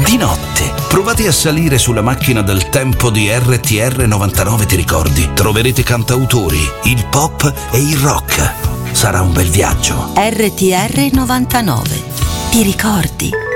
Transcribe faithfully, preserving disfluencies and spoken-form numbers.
Di notte, provate a salire sulla macchina del tempo di R T R novantanove, ti ricordi? Troverete cantautori, il pop e il rock. Sarà un bel viaggio. R T R novantanove, ti ricordi?